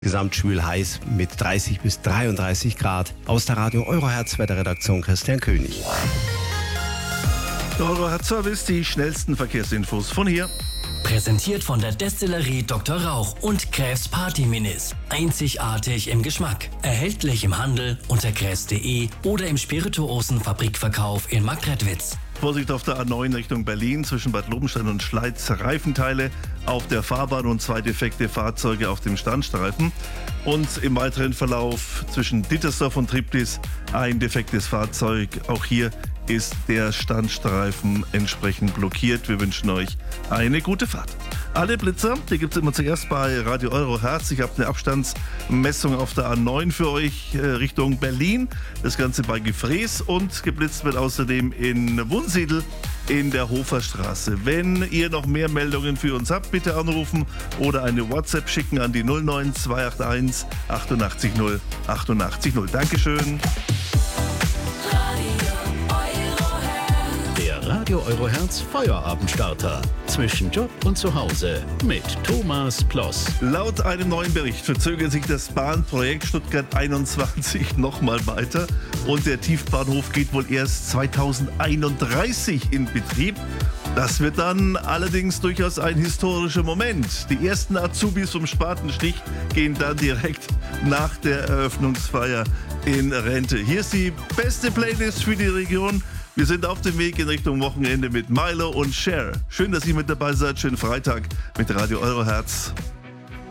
Gesamtschwül heiß mit 30 bis 33 Grad. Aus der Radio Eurohertz Wetterredaktion Christian König. Der Eurohertz-Service, die schnellsten Verkehrsinfos von hier. Präsentiert von der Destillerie Dr. Rauch und Kräfs Party Minis. Einzigartig im Geschmack. Erhältlich im Handel unter kräfs.de oder im Spirituosenfabrikverkauf in Marktredwitz. Vorsicht auf der A9 Richtung Berlin zwischen Bad Lobenstein und Schleiz. Reifenteile auf der Fahrbahn und 2 defekte Fahrzeuge auf dem Standstreifen. Und im weiteren Verlauf zwischen Dittersdorf und Triptis ein defektes Fahrzeug. Auch hier ist der Standstreifen entsprechend blockiert. Wir wünschen euch eine gute Fahrt. Alle Blitzer, die gibt es immer zuerst bei Radio Eurohertz. Ich habe eine Abstandsmessung auf der A9 für euch Richtung Berlin. Das Ganze bei Gefrees und geblitzt wird außerdem in Wunsiedel in der Hoferstraße. Wenn ihr noch mehr Meldungen für uns habt, bitte anrufen oder eine WhatsApp schicken an die 09 281 88 0 88 0. Dankeschön. Radio Eurohertz Feierabendstarter. Zwischen Job und Zuhause mit Thomas Ploss. Laut einem neuen Bericht verzögert sich das Bahnprojekt Stuttgart 21 nochmal weiter und der Tiefbahnhof geht wohl erst 2031 in Betrieb. Das wird dann allerdings durchaus ein historischer Moment. Die ersten Azubis vom Spatenstich gehen dann direkt nach der Eröffnungsfeier in Rente. Hier ist die beste Playlist für die Region. Wir sind auf dem Weg in Richtung Wochenende mit Milo und Cher. Schön, dass ihr mit dabei seid. Schönen Freitag mit Radio Eurohertz.